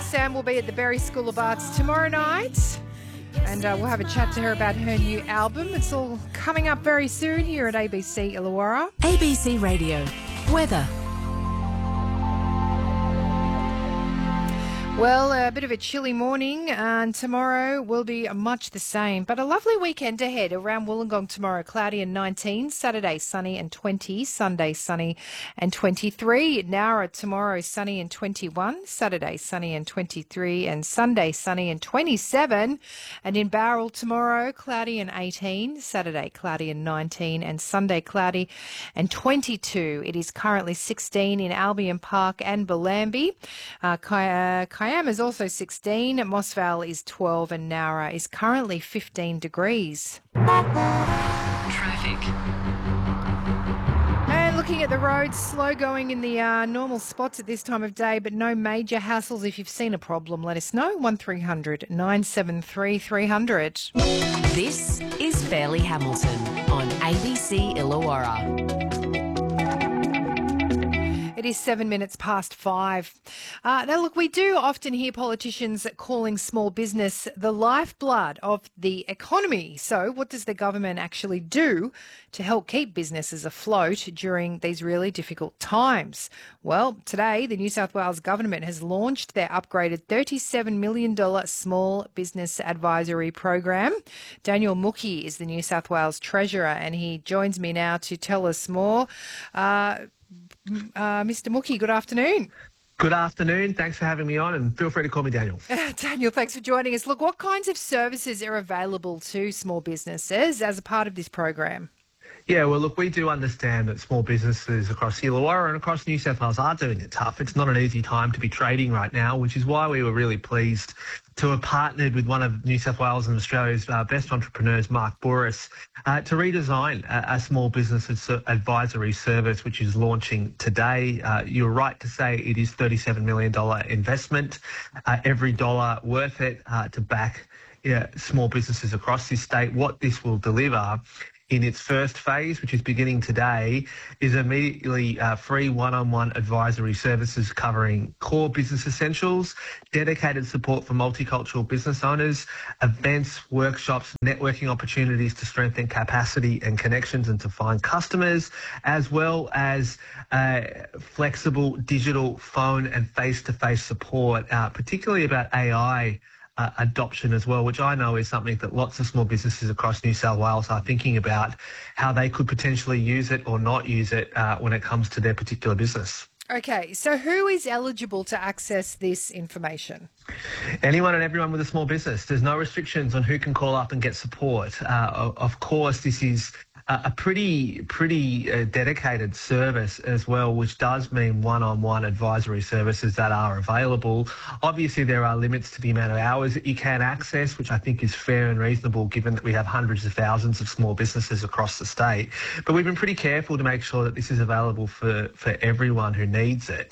Sam will be at the Berry School of Arts tomorrow night. And we'll have a chat to her about her new album. It's all coming up very soon here at ABC Illawarra. ABC Radio. Weather. Well, a bit of a chilly morning, and tomorrow will be much the same. But a lovely weekend ahead. Around Wollongong tomorrow, cloudy and 19. Saturday, sunny and 20. Sunday, sunny and 23. Nowra tomorrow, sunny and 21. Saturday, sunny and 23. And Sunday, sunny and 27. And in Bowral tomorrow, cloudy and 18. Saturday, cloudy and 19. And Sunday, cloudy and 22. It is currently 16 in Albion Park and Bellambi. Kiama is also 16, Moss Vale is 12 and Nowra is currently 15 degrees. Traffic. And looking at the roads, slow going in the normal spots at this time of day, but no major hassles. If you've seen a problem, let us know. 1300 973 300. This is Fairleigh Hamilton on ABC Illawarra. It is 7 minutes past 5. Now, look, we do often hear politicians calling small business the lifeblood of the economy. So what does the government actually do to help keep businesses afloat during these really difficult times? Well, today, the New South Wales government has launched their upgraded $37 million Small Business Advisory Program. Daniel Mookhey is the New South Wales Treasurer, and he joins me now to tell us more. Mr. Mookhey, good afternoon. Good afternoon. Thanks for having me on, and feel free to call me Daniel. Daniel, thanks for joining us. Look, what kinds of services are available to small businesses as a part of this program? Yeah, well, look, we do understand that small businesses across Illawarra and across New South Wales are doing it tough. It's not an easy time to be trading right now, which is why we were really pleased to have partnered with one of New South Wales and Australia's best entrepreneurs, Mark Bouris, to redesign a small business advisory service, which is launching today. You're right to say it is $37 million investment, every dollar worth it to back small businesses across this state. What this will deliver in its first phase, which is beginning today, is immediately free one-on-one advisory services covering core business essentials, dedicated support for multicultural business owners, events, workshops, networking opportunities to strengthen capacity and connections and to find customers, as well as flexible digital, phone and face-to-face support, particularly about AI adoption as well, which I know is something that lots of small businesses across New South Wales are thinking about, how they could potentially use it or not use it when it comes to their particular business. Okay, so who is eligible to access this information? Anyone and everyone with a small business. There's no restrictions on who can call up and get support. Of course, this is a pretty dedicated service as well, which does mean one-on-one advisory services that are available. Obviously, there are limits to the amount of hours that you can access, which I think is fair and reasonable given that we have hundreds of thousands of small businesses across the state. But we've been pretty careful to make sure that this is available for everyone who needs it.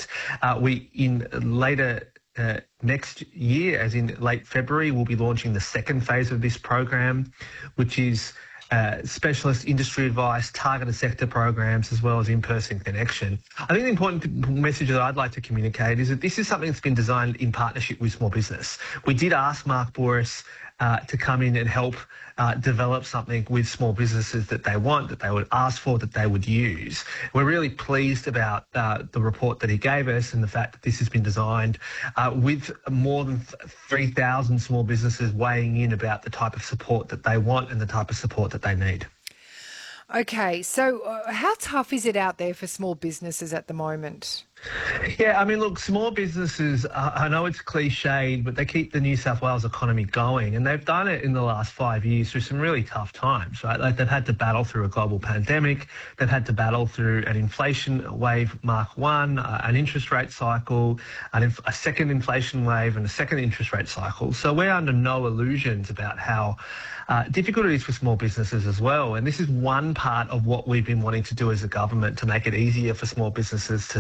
Next year, as in late February, we'll be launching the second phase of this program, which is specialist industry advice, targeted sector programs, as well as in-person connection. I think the important message that I'd like to communicate is that this is something that's been designed in partnership with small business. We did ask Mark Bouris to come in and help develop something with small businesses that they want, that they would ask for, that they would use. We're really pleased about the report that he gave us and the fact that this has been designed with more than 3,000 small businesses weighing in about the type of support that they want and the type of support that they need. Okay, so how tough is it out there for small businesses at the moment? Yeah, I mean, look, small businesses, I know it's cliched, but they keep the New South Wales economy going, and they've done it in the last 5 years through some really tough times, right? Like they've had to battle through a global pandemic, they've had to battle through an inflation wave Mark 1, an interest rate cycle, a second inflation wave and a second interest rate cycle. So we're under no illusions about how difficult it is for small businesses as well. And this is one part of what we've been wanting to do as a government to make it easier for small businesses to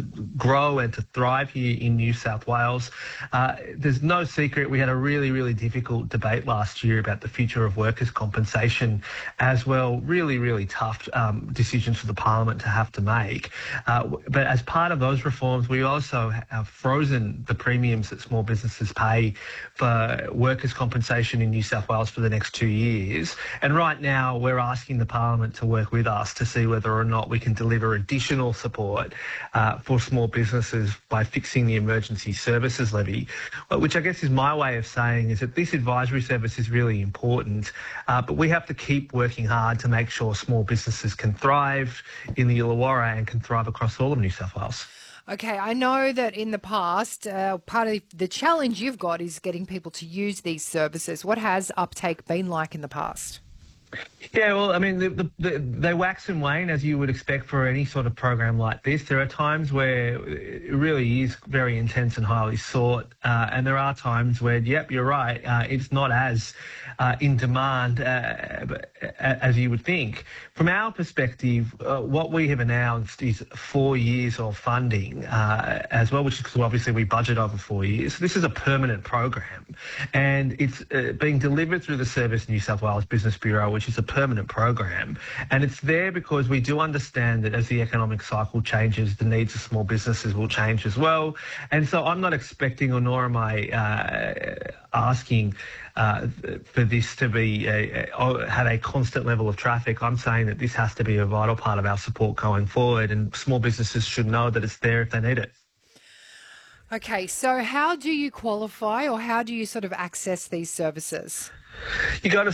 grow and to thrive here in New South Wales. There's no secret we had a really, really difficult debate last year about the future of workers' compensation as well. Really, really tough decisions for the Parliament to have to make. But as part of those reforms, we also have frozen the premiums that small businesses pay for workers' compensation in New South Wales for the next 2 years. And right now we're asking the Parliament to work with us to see whether or not we can deliver additional support for small businesses by fixing the emergency services levy, which I guess is my way of saying is that this advisory service is really important, but we have to keep working hard to make sure small businesses can thrive in the Illawarra and can thrive across all of New South Wales. Okay, I know that in the past, part of the challenge you've got is getting people to use these services. What has uptake been like in the past? Yeah, well, I mean, they wax and wane, as you would expect for any sort of program like this. There are times where it really is very intense and highly sought, and there are times where, yep, you're right, it's not as in demand as you would think. From our perspective, what we have announced is 4 years of funding as well, which is because obviously we budget over 4 years. This is a permanent program, and it's being delivered through the Service New South Wales Business Bureau, which is a permanent program. And it's there because we do understand that as the economic cycle changes, the needs of small businesses will change as well. And so I'm not expecting, or nor am I asking for this to be have a constant level of traffic. I'm saying that this has to be a vital part of our support going forward, and small businesses should know that it's there if they need it. Okay, so how do you qualify, or how do you sort of access these services? You go to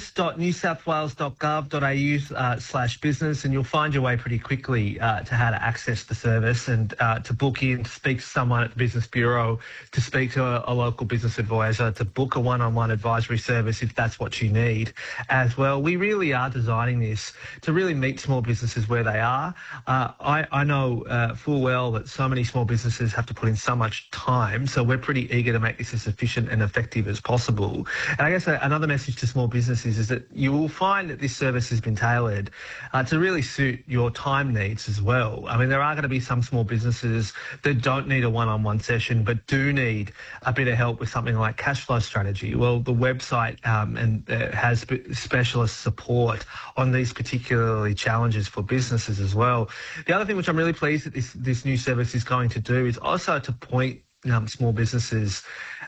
service.newsouthwales.gov.au/business and you'll find your way pretty quickly to how to access the service and to book in, to speak to someone at the Business Bureau, to speak to a local business advisor, to book a one-on-one advisory service if that's what you need as well. We really are designing this to really meet small businesses where they are. I know full well that so many small businesses have to put in so much time, so we're pretty eager to make this as efficient and effective as possible. And I guess another message to small businesses is that you will find that this service has been tailored to really suit your time needs as well. I mean, there are going to be some small businesses that don't need a one-on-one session but do need a bit of help with something like cash flow strategy. Well, the website has specialist support on these particularly challenges for businesses as well. The other thing which I'm really pleased that this new service is going to do is also to point small businesses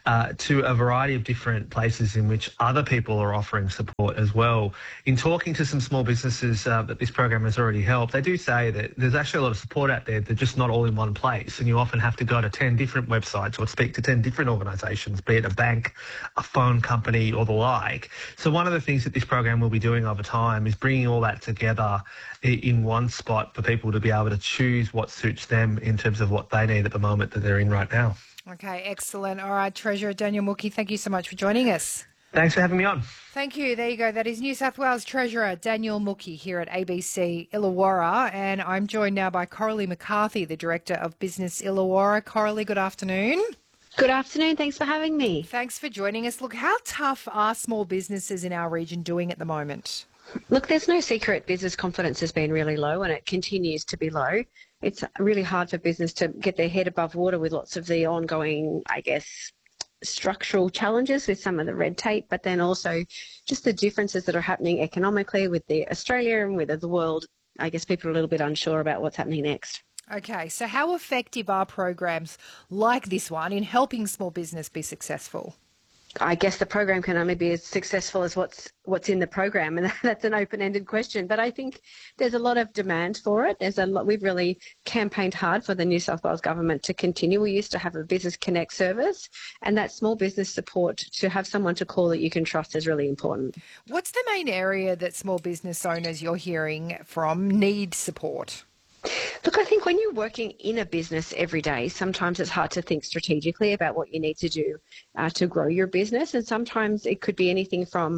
to a variety of different places in which other people are offering support as well. In talking to some small businesses that this program has already helped, they do say that there's actually a lot of support out there. They're just not all in one place, and you often have to go to 10 different websites or speak to 10 different organisations, be it a bank, a phone company or the like. So one of the things that this program will be doing over time is bringing all that together in one spot for people to be able to choose what suits them in terms of what they need at the moment that they're in right now. Okay, excellent. All right, Treasurer Daniel Mookhey, thank you so much for joining us. Thanks for having me on. Thank you. There you go. That is New South Wales Treasurer Daniel Mookhey here at ABC Illawarra, and I'm joined now by Coralie McCarthy, the Director of Business Illawarra. Coralie, good afternoon. Good afternoon. Thanks for having me. Thanks for joining us. Look, how tough are small businesses in our region doing at the moment? Look, there's no secret business confidence has been really low and it continues to be low. It's really hard for business to get their head above water with lots of the ongoing, I guess, structural challenges with some of the red tape, but then also just the differences that are happening economically with Australia and with the world. I guess people are a little bit unsure about what's happening next. Okay, so how effective are programs like this one in helping small business be successful? I guess the program can only be as successful as what's in the program, and that's an open-ended question. But I think there's a lot of demand for it. We've really campaigned hard for the New South Wales government to continue. We used to have a Business Connect service, and that small business support, to have someone to call that you can trust, is really important. What's the main area that small business owners you're hearing from need support? Look, I think when you're working in a business every day, sometimes it's hard to think strategically about what you need to do to grow your business. And sometimes it could be anything from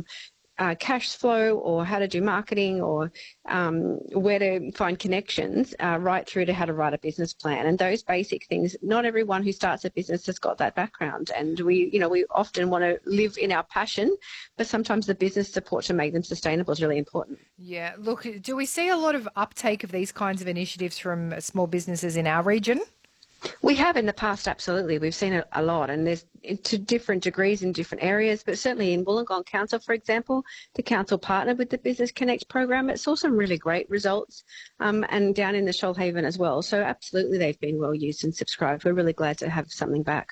cash flow or how to do marketing or where to find connections, right through to how to write a business plan. And those basic things, not everyone who starts a business has got that background. And we often want to live in our passion, but sometimes the business support to make them sustainable is really important. Yeah. Look, do we see a lot of uptake of these kinds of initiatives from small businesses in our region? We have in the past, absolutely. We've seen it a lot, and there's to different degrees in different areas, but certainly in Wollongong Council, for example, the council partnered with the Business Connect program. It saw some really great results, and down in the Shoalhaven as well. So absolutely they've been well used and subscribed. We're really glad to have something back.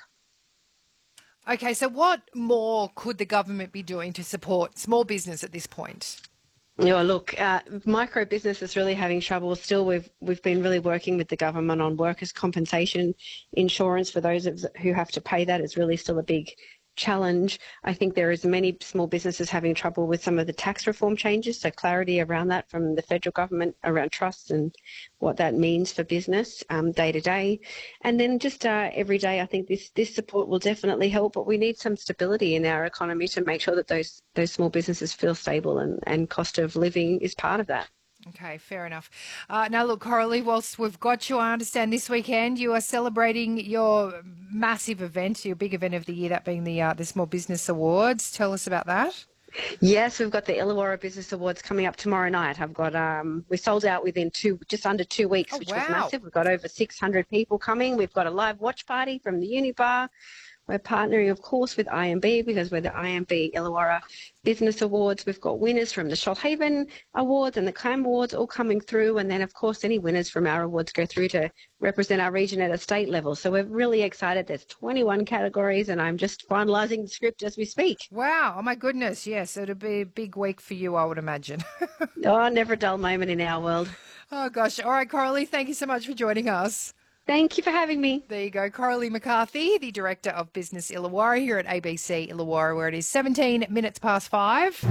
Okay, so what more could the government be doing to support small business at this point? Yeah, look, micro business is really having trouble. Still, we've been really working with the government on workers' compensation insurance for those who have to pay that. It's really still a big challenge. I think there is many small businesses having trouble with some of the tax reform changes, so clarity around that from the federal government around trusts and what that means for business day to day. And then just every day, I think this support will definitely help, but we need some stability in our economy to make sure that those small businesses feel stable, and cost of living is part of that. Okay, fair enough. Now, look, Coralie, whilst we've got you, I understand this weekend you are celebrating your massive event, your big event of the year, that being the Small Business Awards. Tell us about that. Yes, we've got the Illawarra Business Awards coming up tomorrow night. I've got we sold out within just under 2 weeks, which was massive. We've got over 600 people coming. We've got a live watch party from the Unibar. We're partnering, of course, with IMB because we're the IMB Illawarra Business Awards. We've got winners from the Shoalhaven Awards and the Clam Awards all coming through. And then, of course, any winners from our awards go through to represent our region at a state level. So we're really excited. There's 21 categories, and I'm just finalising the script as we speak. Wow. Oh, my goodness. Yes, it'll be a big week for you, I would imagine. Oh, never a dull moment in our world. Oh, gosh. All right, Coralie, thank you so much for joining us. Thank you for having me. There you go. Coralie McCarthy, the Director of Business Illawarra here at ABC Illawarra, where it is 17 minutes past 5.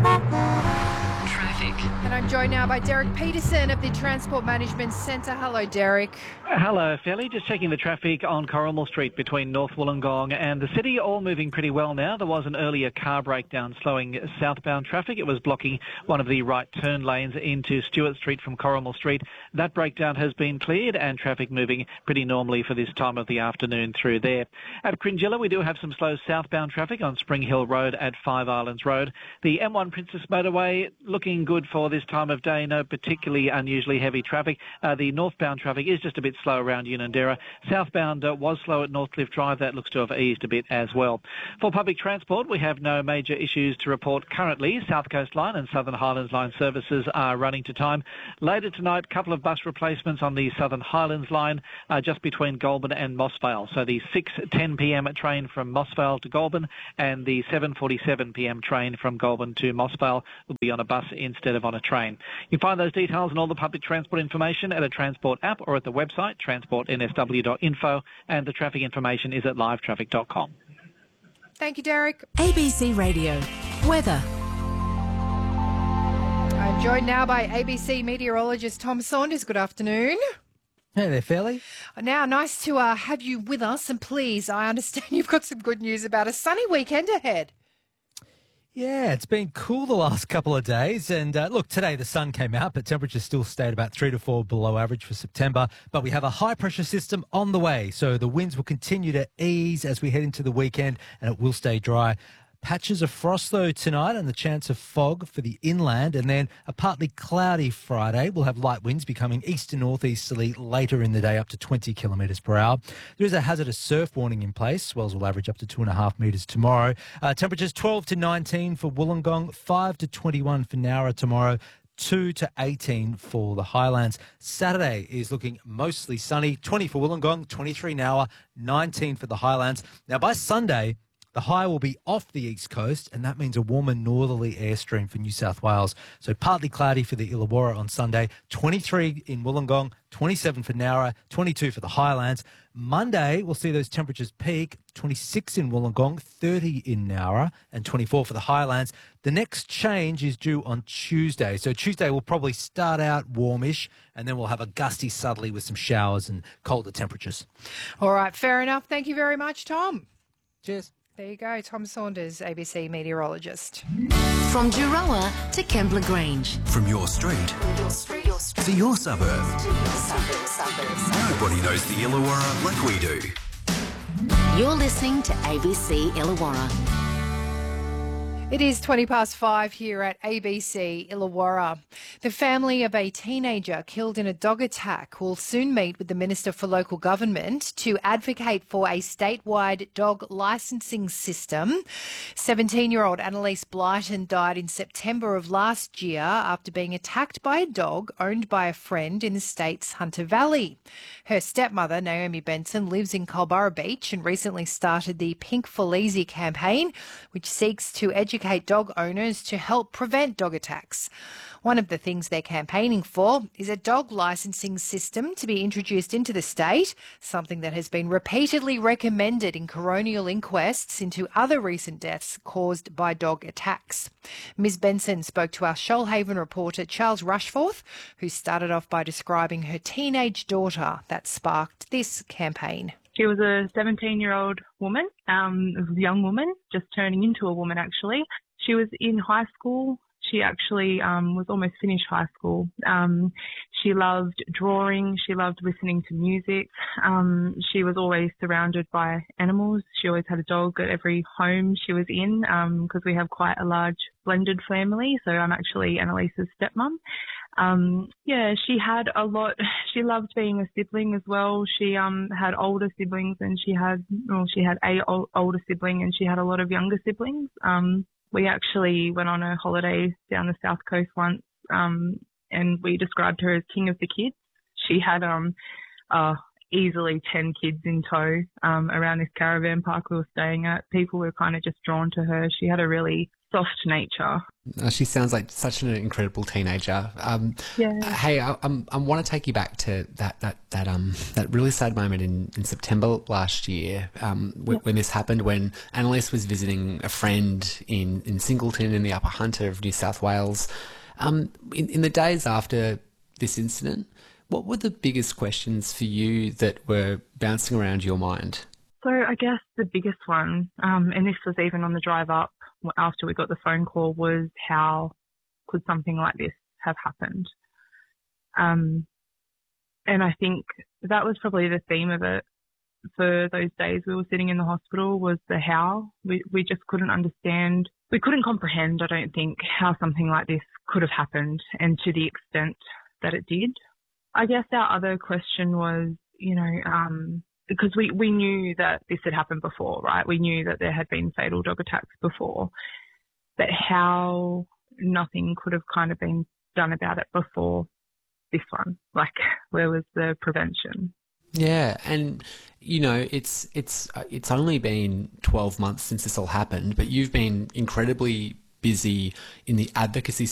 Traffic. And I'm joined now by Derek Peterson of the Transport Management Centre. Hello, Derek. Hello, Felly. Just checking the traffic on Corrimal Street between North Wollongong and the city. All moving pretty well now. There was an earlier car breakdown slowing southbound traffic. It was blocking one of the right turn lanes into Stewart Street from Corrimal Street. That breakdown has been cleared and traffic moving pretty normally for this time of the afternoon through there. At Cringilla, we do have some slow southbound traffic on Spring Hill Road at Five Islands Road. The M1 Princess Motorway looking good for this time of day. No particularly unusually heavy traffic. The northbound traffic is just a bit slow around Unanderra. Southbound was slow at Northcliffe Drive. That looks to have eased a bit as well. For public transport, we have no major issues to report currently. South Coast Line and Southern Highlands Line services are running to time. Later tonight, a couple of bus replacements on the Southern Highlands Line just between Goulburn and Mossvale. So the 6:10pm train from Mossvale to Goulburn and the 7:47pm train from Goulburn to Mossvale will be on a bus instead of on a train. You can find those details and all the public transport information at a Transport app or at the website transportnsw.info, and the traffic information is at livetraffic.com. Thank you, Derek. ABC Radio. Weather. I'm joined now by ABC meteorologist Tom Saunders. Good afternoon. Hey there, Fairley. Now, nice to have you with us, and please, I understand you've got some good news about a sunny weekend ahead. Yeah, it's been cool the last couple of days. And look, today the sun came out, but temperatures still stayed about 3 to 4 below average for September. But we have a high pressure system on the way, so the winds will continue to ease as we head into the weekend, and it will stay dry. Patches of frost, though, tonight, and the chance of fog for the inland. And then a partly cloudy Friday. We'll have light winds becoming east to northeasterly later in the day, up to 20 kilometres per hour. There is a hazardous surf warning in place. Swells will average up to 2.5 metres tomorrow. Temperatures 12 to 19 for Wollongong, 5 to 21 for Nowra tomorrow, 2 to 18 for the Highlands. Saturday is looking mostly sunny. 20 for Wollongong, 23 Nowra, 19 for the Highlands. Now, by Sunday, the high will be off the east coast, and that means a warmer northerly airstream for New South Wales. So partly cloudy for the Illawarra on Sunday, 23 in Wollongong, 27 for Nowra, 22 for the Highlands. Monday, we'll see those temperatures peak, 26 in Wollongong, 30 in Nowra, and 24 for the Highlands. The next change is due on Tuesday. So Tuesday will probably start out warmish, and then we'll have a gusty southerly with some showers and colder temperatures. All right, fair enough. Thank you very much, Tom. Cheers. There you go. Tom Saunders, ABC meteorologist. From Juroa to Kembla Grange. From your street to your suburb. Nobody knows the Illawarra like we do. You're listening to ABC Illawarra. It is 5:20 here at ABC Illawarra. The family of a teenager killed in a dog attack will soon meet with the Minister for Local Government to advocate for a statewide dog licensing system. 17-year-old Annalise Blyton died in September of last year after being attacked by a dog owned by a friend in the state's Hunter Valley. Her stepmother, Naomi Benson, lives in Culburra Beach and recently started the Pink Felizi campaign, which seeks to educate dog owners to help prevent dog attacks. One of the things they're campaigning for is a dog licensing system to be introduced into the state, something that has been repeatedly recommended in coronial inquests into other recent deaths caused by dog attacks. Ms Benson spoke to our Shoalhaven reporter Charles Rushforth, who started off by describing her teenage daughter that sparked this campaign. She was a 17-year-old woman, a young woman, just turning into a woman actually. She was in high school. She actually was almost finished high school. She loved drawing. She loved listening to music. She was always surrounded by animals. She always had a dog at every home she was in because we have quite a large blended family. So I'm actually Annalise's stepmom. She had a lot. She loved being a sibling as well. She had older siblings and she had a older sibling and she had a lot of younger siblings. We actually went on a holiday down the south coast once, and we described her as king of the kids. She had easily 10 kids in tow around this caravan park we were staying at. People were kind of just drawn to her. She had a really soft nature. She sounds like such an incredible teenager. Hey, I want to take you back to that really sad moment in September last year when this happened, when Annalise was visiting a friend in Singleton in the Upper Hunter of New South Wales. In the days after this incident, what were the biggest questions for you that were bouncing around your mind? So I guess the biggest one, and this was even on the drive up after we got the phone call, was how could something like this have happened? And I think that was probably the theme of it for those days we were sitting in the hospital, was the how. We just couldn't understand. We couldn't comprehend, I don't think, how something like this could have happened and to the extent that it did. I guess our other question was, because we knew that this had happened before, right? We knew that there had been fatal dog attacks before, but how nothing could have kind of been done about it before this one? Like, where was the prevention? Yeah, and it's only been 12 months since this all happened, but you've been incredibly busy in the advocacy